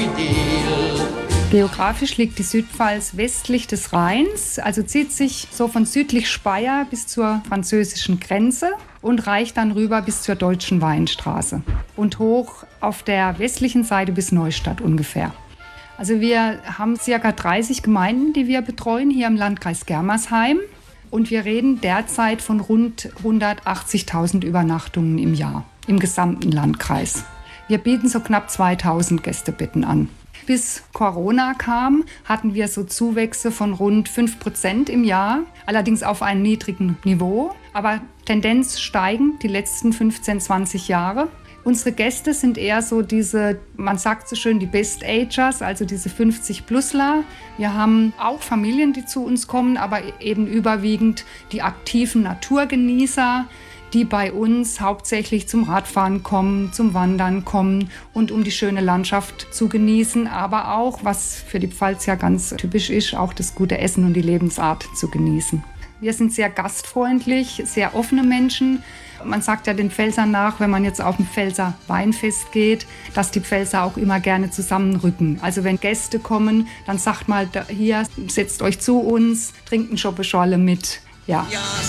fidel. Geografisch liegt die Südpfalz westlich des Rheins, also zieht sich so von südlich Speyer bis zur französischen Grenze und reicht dann rüber bis zur deutschen Weinstraße und hoch auf der westlichen Seite bis Neustadt ungefähr. Also wir haben ca. 30 Gemeinden, die wir betreuen hier im Landkreis Germersheim und wir reden derzeit von rund 180.000 Übernachtungen im Jahr im gesamten Landkreis. Wir bieten so knapp 2.000 Gästebetten an. Bis Corona kam, hatten wir so Zuwächse von rund 5% im Jahr, allerdings auf einem niedrigen Niveau, aber Tendenz steigend die letzten 15, 20 Jahre. Unsere Gäste sind eher so diese, man sagt so schön, die Best-Agers, also diese 50-Plusler. Wir haben auch Familien, die zu uns kommen, aber eben überwiegend die aktiven Naturgenießer, die bei uns hauptsächlich zum Radfahren kommen, zum Wandern kommen und um die schöne Landschaft zu genießen, aber auch, was für die Pfalz ja ganz typisch ist, auch das gute Essen und die Lebensart zu genießen. Wir sind sehr gastfreundlich, sehr offene Menschen. Man sagt ja den Pfälzern nach, wenn man jetzt auf ein Pfälzer Weinfest geht, dass die Pfälzer auch immer gerne zusammenrücken. Also wenn Gäste kommen, dann sagt mal, hier, setzt euch zu uns, trinkt einen Schoppe Schorle mit. Ja.